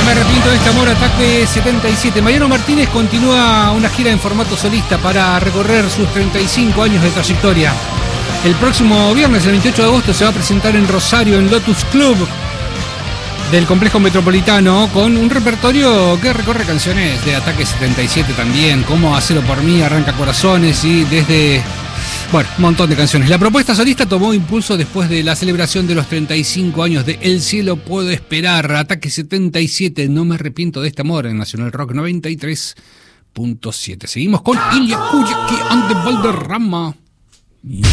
me arrepiento de este amor, Ataque 77. Mariano Martínez continúa una gira en formato solista para recorrer sus 35 años de trayectoria. El próximo viernes, el 28 de agosto, se va a presentar en Rosario, en Lotus Club del Complejo Metropolitano, con un repertorio que recorre canciones de Ataque 77 también, como Hacelo por mí, Arranca Corazones y desde... Bueno, un montón de canciones. La propuesta solista tomó impulso después de la celebración de los 35 años de El cielo puedo esperar. Ataque 77, no me arrepiento de este amor, en Nacional Rock 93.7. Seguimos con Ilia Kuyaki and the Valderrama.